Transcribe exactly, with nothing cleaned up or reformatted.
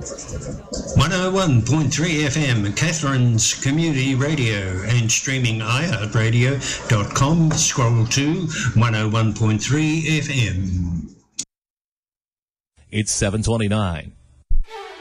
one oh one point three F M, Catherine's Community Radio, and streaming i heart radio dot com. Scroll to one oh one point three F M. It's seven twenty-nine.